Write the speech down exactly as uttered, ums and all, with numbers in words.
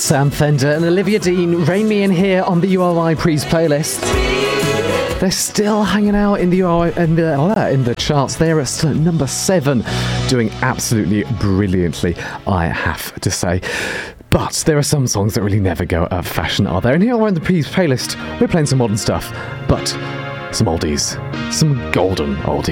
Sam Fender and Olivia Dean, Rain Me In Here on the U R Y Pre's playlist. They're still hanging out in the U R Y, in the, uh, in the charts. They're at still at number seven, doing absolutely brilliantly, I have to say. But there are some songs that really never go out of fashion, are there? And here on the Pre's playlist, we're playing some modern stuff, but some oldies, some golden oldies.